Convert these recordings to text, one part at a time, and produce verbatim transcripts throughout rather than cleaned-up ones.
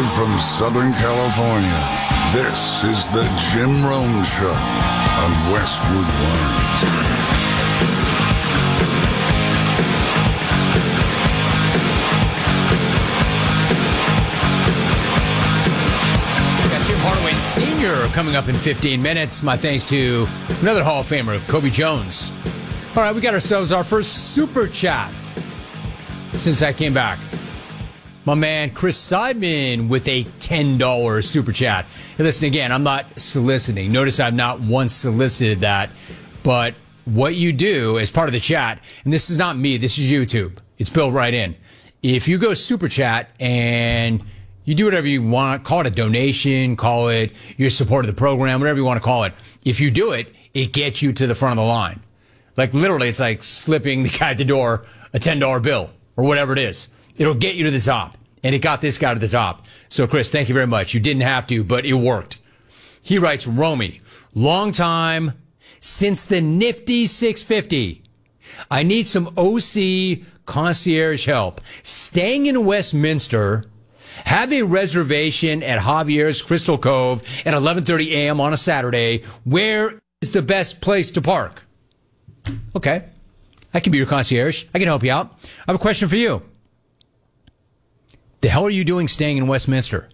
Live from Southern California, this is the Jim Rome Show on Westwood One. Tim Hardaway Senior coming up in fifteen minutes. My thanks to another Hall of Famer, Kobe Jones. All right, we got ourselves our first super chat since I came back. My man, Chris Seidman, with a ten dollars super chat. Hey, listen, again, I'm not soliciting. Notice I've not once solicited that. But what you do as part of the chat, and this is not me, this is YouTube. It's built right in. If you go super chat and you do whatever you want, call it a donation, call it your support of the program, whatever you want to call it. If you do it, it gets you to the front of the line. Like literally, it's like slipping the guy at the door a ten dollar bill or whatever it is. It'll get you to the top. And it got this guy to the top. So, Chris, thank you very much. You didn't have to, but it worked. He writes, Romy, long time since the nifty six fifty. I need some O C concierge help. Staying in Westminster, have a reservation at Javier's Crystal Cove at eleven thirty a.m. on a Saturday. Where is the best place to park? Okay. I can be your concierge. I can help you out. I have a question for you. The hell are you doing staying in Westminster?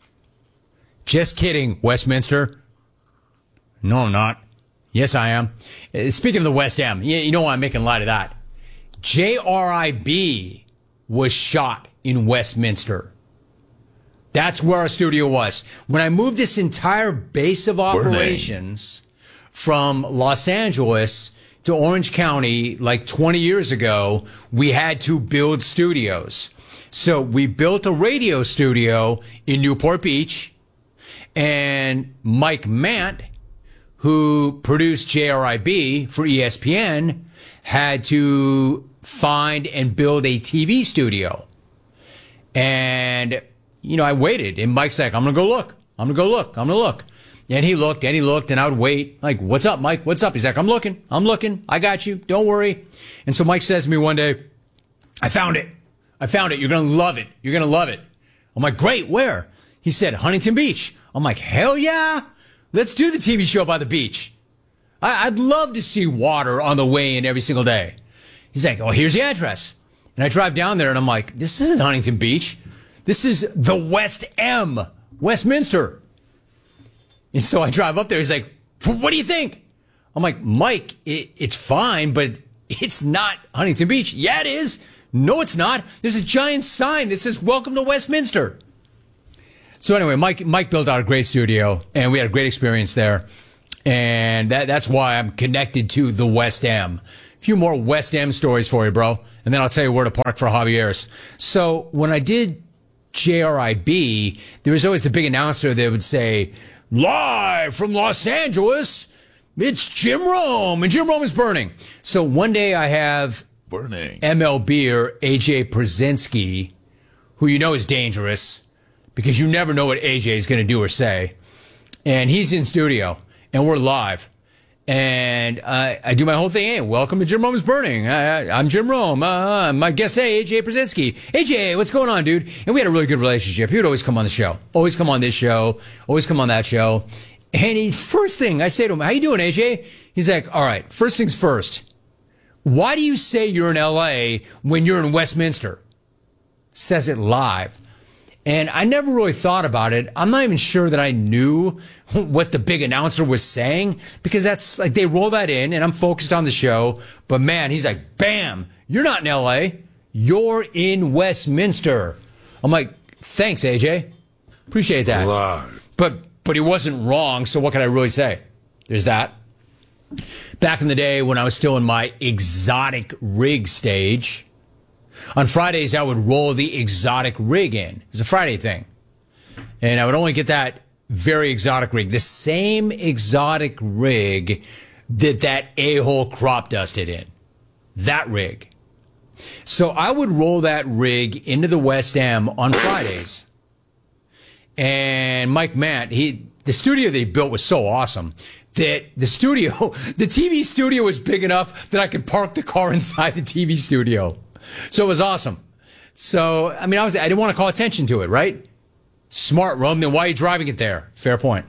Just kidding, Westminster. No, I'm not. Yes, I am. Uh, speaking of the West End, you, you know why I'm making light of that. J R I B was shot in Westminster. That's where our studio was. When I moved this entire base of operations from Los Angeles to Orange County like twenty years ago, we had to build studios. So we built a radio studio in Newport Beach, and Mike Mant, who produced J R I B for E S P N, had to find and build a T V studio. And, you know, I waited, and Mike's like, I'm going to go look. I'm going to go look. I'm going to look. And he looked, and he looked, and I would wait. Like, what's up, Mike? What's up? He's like, I'm looking. I'm looking. I got you. Don't worry. And so Mike says to me one day, I found it. I found it. You're going to love it. You're going to love it. I'm like, great. Where? He said, Huntington Beach. I'm like, hell yeah. Let's do the T V show by the beach. I- I'd love to see water on the way in every single day. He's like, oh, here's the address. And I drive down there, and I'm like, this isn't Huntington Beach. This is the West M, Westminster. And so I drive up there. He's like, what do you think? I'm like, Mike, it, it's fine, but it's not Huntington Beach. Yeah, it is. No, it's not. There's a giant sign that says, welcome to Westminster. So anyway, Mike Mike built out a great studio, and we had a great experience there. And that that's why I'm connected to the West End. A few more West End stories for you, bro. And then I'll tell you where to park for Javier's. So when I did J R I B, there was always the big announcer that would say, live from Los Angeles, it's Jim Rome, and Jim Rome is burning. So one day I have burning M L B-er A J Przinsky, who you know is dangerous because you never know what A J is going to do or say. And he's in studio, and we're live. And I, I do my whole thing. Hey, welcome to Jim Rome is Burning. I, I, I'm Jim Rome. Uh, my guest today, A J Przinsky. A J, what's going on, dude? And we had a really good relationship. He would always come on the show. Always come on this show. Always come on that show. And he, first thing I say to him, how you doing, A J? He's like, all right, first things first. Why do you say you're in L A when you're in Westminster? Says it live. And I never really thought about it. I'm not even sure that I knew what the big announcer was saying, because that's like they roll that in and I'm focused on the show. But man, he's like, bam, you're not in L A. You're in Westminster. I'm like, thanks, A J. Appreciate that. Live. But but he wasn't wrong, so what can I really say? There's that. Back in the day when I was still in my exotic rig stage, on Fridays, I would roll the exotic rig in. It was a Friday thing. And I would only get that very exotic rig, the same exotic rig that that a-hole crop dusted in. That rig. So I would roll that rig into the West End on Fridays. And Mike Mant, he, the studio that he built was so awesome that the studio, the T V studio was big enough that I could park the car inside the T V studio. So it was awesome. So, I mean, I was, I didn't want to call attention to it, right? Smart, Rome. Then why are you driving it there? Fair point.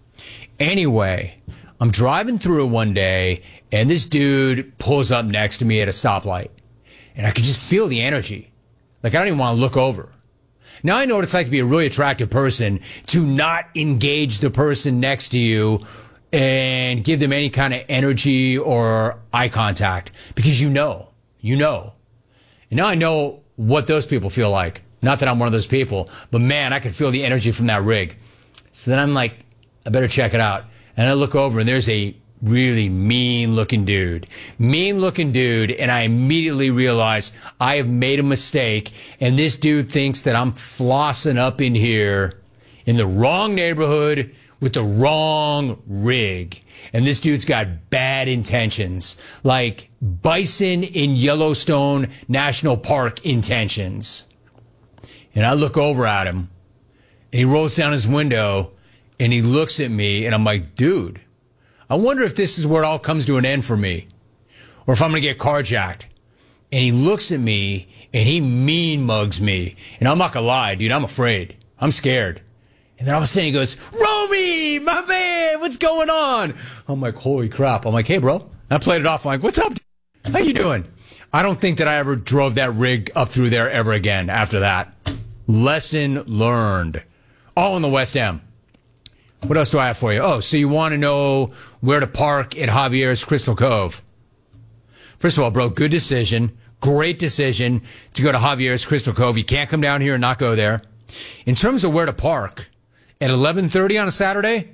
Anyway, I'm driving through one day, and this dude pulls up next to me at a stoplight. And I could just feel the energy. Like, I don't even want to look over. Now I know what it's like to be a really attractive person, to not engage the person next to you and give them any kind of energy or eye contact. Because you know. You know. And now I know what those people feel like. Not that I'm one of those people, but man, I could feel the energy from that rig. So then I'm like, I better check it out. And I look over and there's a really mean looking dude. Mean looking dude. And I immediately realize I have made a mistake. And this dude thinks that I'm flossing up in here in the wrong neighborhood with the wrong rig. And this dude's got bad intentions. Like bison in Yellowstone National Park intentions. And I look over at him, and he rolls down his window, and he looks at me, and I'm like, dude, I wonder if this is where it all comes to an end for me, or if I'm going to get carjacked. And he looks at me, and he mean mugs me. And I'm not going to lie, dude, I'm afraid. I'm scared. And then all of a sudden he goes, Romy, my man, what's going on? I'm like, holy crap. I'm like, hey, bro. And I played it off. I'm like, what's up? Dude? How you doing? I don't think that I ever drove that rig up through there ever again after that. Lesson learned. All in the West End. What else do I have for you? Oh, so you want to know where to park at Javier's Crystal Cove. First of all, bro, good decision. Great decision to go to Javier's Crystal Cove. You can't come down here and not go there. In terms of where to park, at eleven thirty on a Saturday,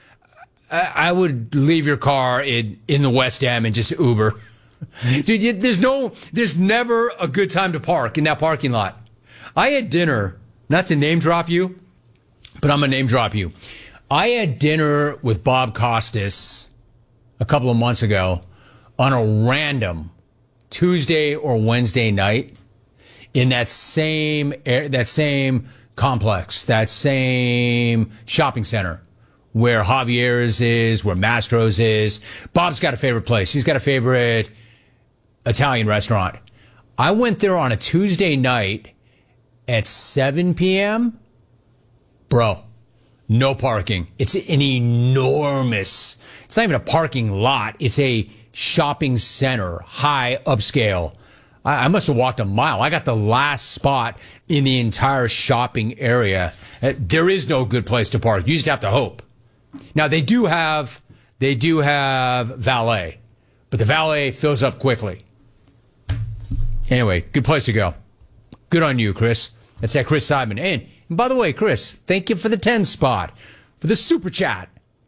I would leave your car in, in the West End and just Uber. Dude, you, there's no, there's never a good time to park in that parking lot. I had dinner, not to name drop you, but I'm going to name drop you. I had dinner with Bob Costas a couple of months ago on a random Tuesday or Wednesday night in that same, that same complex, that same shopping center where Javier's is, where Mastro's is. Bob's got a favorite place. He's got a favorite Italian restaurant. I went there on a Tuesday night at seven p.m. Bro, no parking. It's an enormous, it's not even a parking lot. It's a shopping center, high upscale. I, I must have walked a mile. I got the last spot in the entire shopping area. Uh, there is no good place to park. You just have to hope. Now they do have, they do have valet, but the valet fills up quickly. Anyway, good place to go. Good on you, Chris. That's that Chris Simon. And, and by the way, Chris, thank you for the ten spot, for the super chat.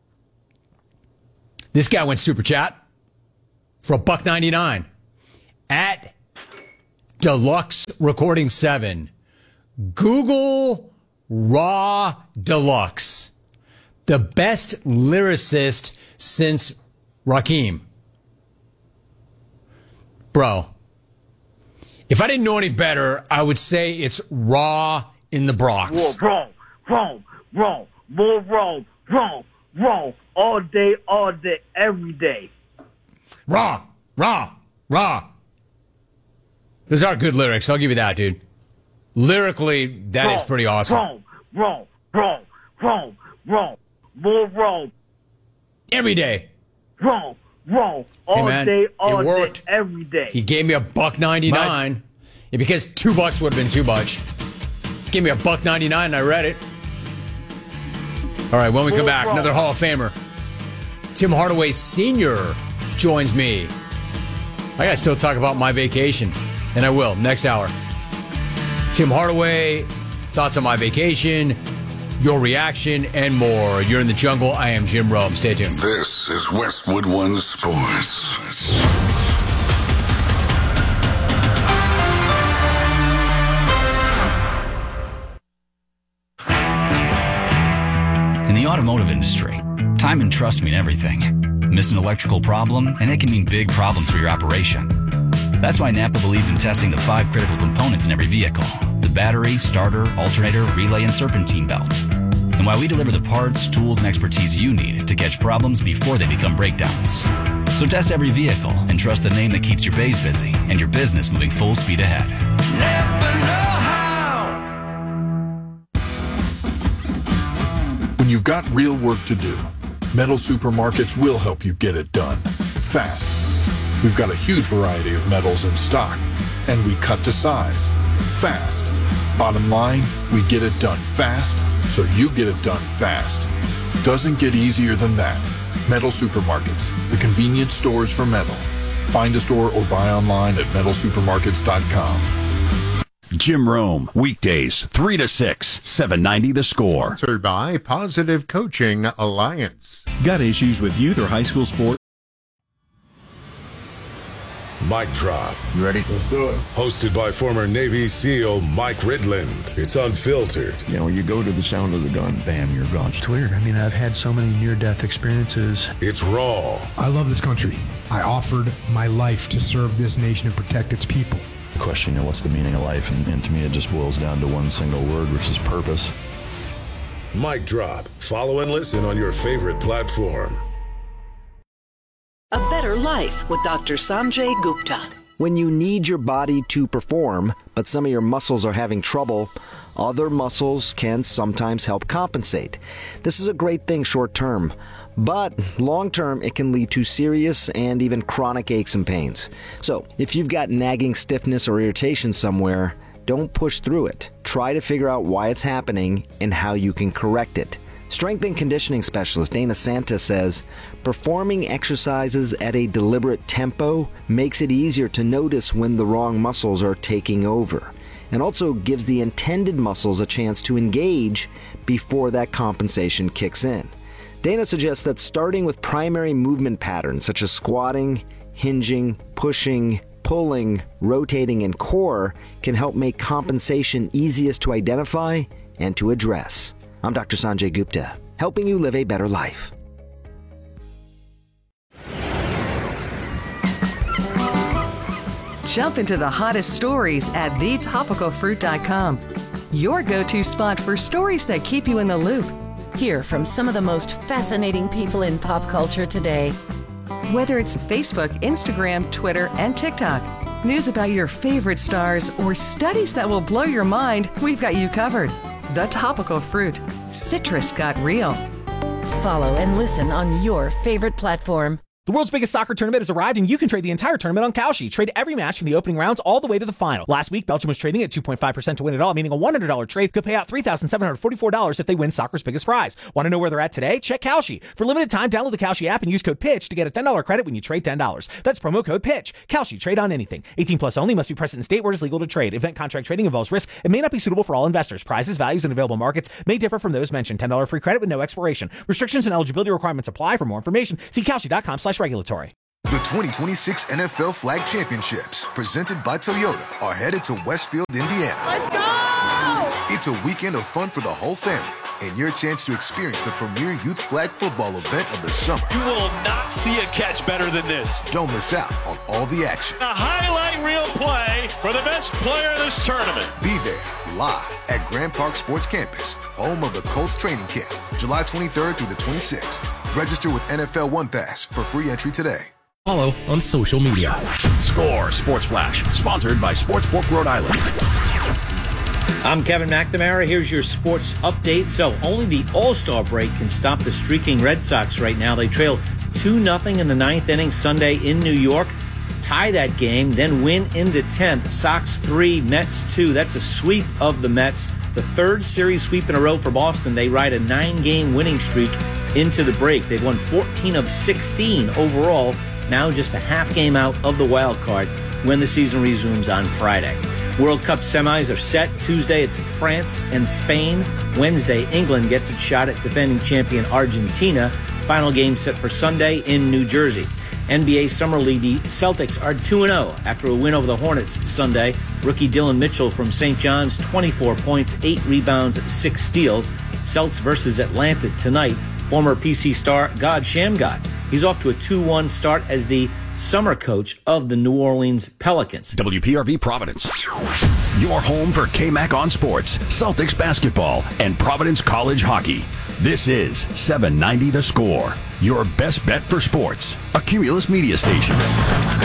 This guy went super chat for a buck ninety-nine at Deluxe Recording seven. Google Raw Deluxe. The best lyricist since Rakim. Bro. If I didn't know any better, I would say it's Raw in the Bronx. Wrong, wrong, wrong, more wrong, wrong, wrong, all day, all day, every day. Raw, raw, raw. Those are good lyrics. I'll give you that, dude. Lyrically, that wrong, is pretty awesome. Wrong, wrong, wrong, wrong, wrong, more wrong. Every day. Wrong. Wrong. All hey man, day, all it worked. day, every day. He gave me a buck ninety-nine. Yeah, because two bucks would have been too much. Give me a buck ninety-nine and I read it. All right, when we come back, another Hall of Famer. Tim Hardaway Senior joins me. I gotta still talk about my vacation, and I will next hour. Tim Hardaway, thoughts on my vacation, your reaction, and more. You're in the jungle. I am Jim Rome. Stay tuned. This is Westwood One Sports. In the automotive industry, time and trust mean everything. Miss an electrical problem, and it can mean big problems for your operation. That's why Napa believes in testing the five critical components in every vehicle: the battery, starter, alternator, relay, and serpentine belt. And why we deliver the parts, tools, and expertise you need to catch problems before they become breakdowns. So test every vehicle and trust the name that keeps your bays busy and your business moving full speed ahead. Napa know-how. When you've got real work to do, Metal Supermarkets will help you get it done fast. We've got a huge variety of metals in stock, and we cut to size fast. Bottom line, we get it done fast, so you get it done fast. Doesn't get easier than that. Metal Supermarkets, the convenience stores for metal. Find a store or buy online at metal supermarkets dot com. Jim Rome, weekdays, three to six, seven ninety The Score. Sponsored by Positive Coaching Alliance. Got issues with youth or high school sports? Mic Drop. You ready? Let's do it. Hosted by former Navy SEAL Mike Ridland. It's unfiltered. You know, you go to the sound of the gun, bam, you're gone. It's weird. I mean, I've had so many near-death experiences. It's raw. I love this country. I offered my life to serve this nation and protect its people. Question, you know, what's the meaning of life? And, and to me, it just boils down to one single word, which is purpose. Mic Drop. Follow and listen on your favorite platform. A Better Life with Doctor Sanjay Gupta. When you need your body to perform, but some of your muscles are having trouble, other muscles can sometimes help compensate. This is a great thing short term, but long term it can lead to serious and even chronic aches and pains. So if you've got nagging stiffness or irritation somewhere, don't push through it. Try to figure out why it's happening and how you can correct it. Strength and conditioning specialist Dana Santa says, performing exercises at a deliberate tempo makes it easier to notice when the wrong muscles are taking over, and also gives the intended muscles a chance to engage before that compensation kicks in. Dana suggests that starting with primary movement patterns such as squatting, hinging, pushing, pulling, rotating, and core can help make compensation easiest to identify and to address. I'm Doctor Sanjay Gupta, helping you live a better life. Jump into the hottest stories at the topical fruit dot com. Your go-to spot for stories that keep you in the loop. Hear from some of the most fascinating people in pop culture today. Whether it's Facebook, Instagram, Twitter, and TikTok, news about your favorite stars, or studies that will blow your mind, we've got you covered. The Topical Fruit. Citrus got real. Follow and listen on your favorite platform. The world's biggest soccer tournament has arrived, and you can trade the entire tournament on Kalshi. Trade every match from the opening rounds all the way to the final. Last week, Belgium was trading at two point five percent to win it all, meaning a one hundred dollars trade could pay out three thousand seven hundred forty-four dollars if they win soccer's biggest prize. Want to know where they're at today? Check Kalshi. For limited time, download the Kalshi app and use code PITCH to get a ten dollars credit when you trade ten dollars. That's promo code PITCH. Kalshi. Trade on anything. eighteen plus only. Must be present in state where it is legal to trade. Event contract trading involves risk and may not be suitable for all investors. Prizes, values, and available markets may differ from those mentioned. ten dollars free credit with no expiration. Restrictions and eligibility requirements apply. For more information, see Kalshi dot com slash regulatory. The twenty twenty-six N F L Flag Championships, presented by Toyota, are headed to Westfield, Indiana. Let's go! It's a weekend of fun for the whole family, and your chance to experience the premier youth flag football event of the summer. You will not see a catch better than this. Don't miss out on all the action. A highlight reel play for the best player in this tournament. Be there, live at Grand Park Sports Campus, home of the Colts training camp, July twenty-third through the twenty-sixth. Register with N F L One Pass for free entry today. Follow on social media. Score Sports Flash, sponsored by Sportsbook Rhode Island. I'm Kevin McNamara. Here's your sports update. So only the All-Star break can stop the streaking Red Sox right now. They trail two nothing in the ninth inning Sunday in New York. Tie that game, then win in the tenth. Sox three, Mets two. That's a sweep of the Mets. The third series sweep in a row for Boston. They ride a nine-game winning streak into the break. They've won fourteen of sixteen overall. Now just a half game out of the wild card when the season resumes on Friday. World Cup semis are set. Tuesday it's France and Spain. Wednesday, England gets its shot at defending champion Argentina. Final game set for Sunday in New Jersey. N B A Summer League, the Celtics are two and oh after a win over the Hornets Sunday. Rookie Dylan Mitchell from Saint John's, twenty-four points, eight rebounds, six steals. Celtics versus Atlanta tonight. Former P C star God Shamgat. He's off to a two one start as the summer coach of the New Orleans Pelicans. W P R V Providence. Your home for K-Mac on sports, Celtics basketball, and Providence College hockey. This is seven ninety The Score, your best bet for sports. A Cumulus media station.